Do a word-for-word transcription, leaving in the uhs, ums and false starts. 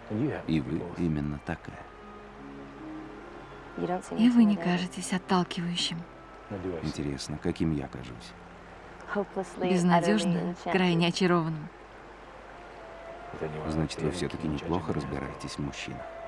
И вы именно такая. И вы не кажетесь отталкивающим. Интересно, каким я кажусь? Безнадежно, крайне очарованным. Значит, вы все-таки неплохо разбираетесь в мужчинах.